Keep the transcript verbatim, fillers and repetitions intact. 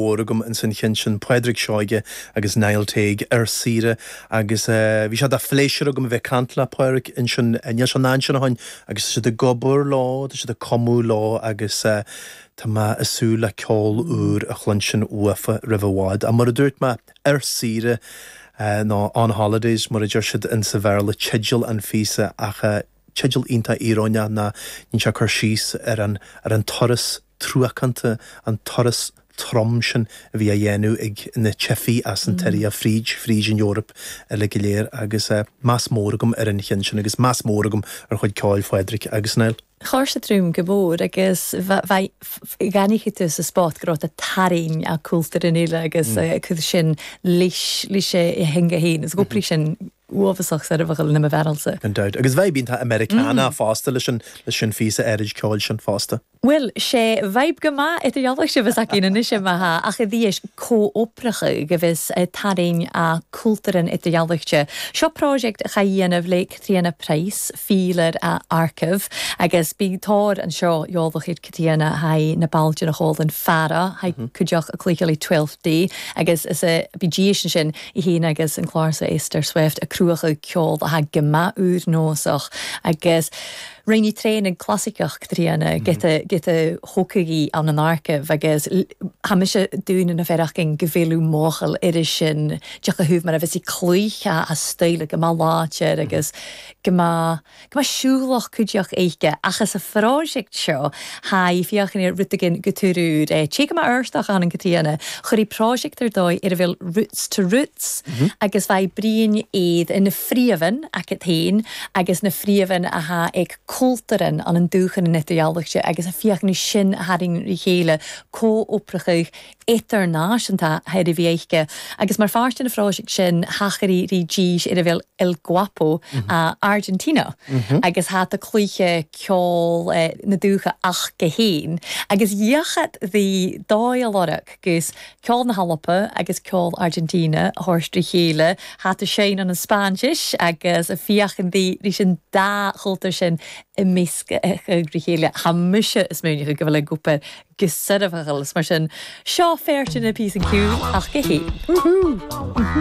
mórgum in san chin sin Padraig Seoige agus Niall Teig ar sire agus uh, bhí sé da fléisir agam bheith cantla Padraig in sin níl sin ná sin hain agus sé de gobur lá, sé de comú lá agus uh, tá ma asú le ceol úr a chlan sin uafa ribhhád a mar a dúirt ma ar sire uh, ná on holidays mar a dúir siad in sa bhar le teideal an físa ach uh, teideal ínta íróine na nín se chuir síos ar an, ar an toras trúachanta an toras trom sin a bhí a dhéanú ag na tsefií as an teirí a fríd, fríd in Europa le go léir agus uh, más mórgum ar an chin sin agus más mórgum ar chuid cáil Padraig agus Niall. Chóir sa trúm go bór agus gannichi tú sa spát grot a tarín a cúltar in ile agus chud sin lís líse i hinga hín is go prí sin uafasach sa rifachil na bhearalsa. An dod. Agus bheith bínta Americana mm. fásta leis sin leis sin físa éirid cáil sin fásta. Well, sé bhaib go má it a dhealach se bheits ac in isise maha ach a dhíis có-ópracha go bheits tarín a cúltarin it a dhealachse. Seo project a cha dhéanamh le Catriona Price, fílar a archive agus bí tóir an seo dhealach iad Catriona hai na Baldian a hall an fara hai mm-hmm. cúideach a clícealaí twelfth day agus is a bídíation sin i hín agus an chláirsa Esther Swift a cruacha ceol a ha gema úr nósach agus Rainy Train in clasicach Catriona get a get a hocaí an an archive agus hamise dún in a feraching govéú móchel idir sin deach a húf mar a bheits i clúicha a stéile go má láte agus go má go má siúlach cúideach éige achas a fráisicht seo ha fiochan ar rutagin gotúrúd e tí go má urstach an an Catriona chuirí práisicht ar dói ar a bhfuil roots to roots mm-hmm. agus bhai bríon iad in na fríomhan ac at hain agus na fríomhan a ha ag cultaran an an dúchan in nettealachse agus a fiachni sin haring chéle có-óprachuch internationanta heidir bhíeiche agus mar fást in a fráisic sin hacharí rí díis ar a bhfuil El Guapo mm-hmm. a Argentina mm-hmm. agus hat a clúiche ceol eh, na dúcha ach go héin agus dhiachad dhí dáilorach gus ceol na Halapa agus ceol Argentina thorstri chéle hat a séin an an Spanish agus a fiachan dhí rí sin dá chultar sin i misca ag chéile ha muise is múnicha go bhfuil gúpa gusarafachal mar sin seo féirtin na pí an cú ach go hé.